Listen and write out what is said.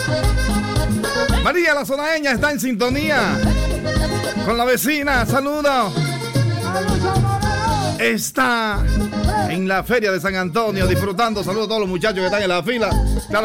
María la Zonaeña está en sintonía con la vecina. Saludos. Está en la feria de San Antonio disfrutando. Saludos a todos los muchachos que están en la fila. Claro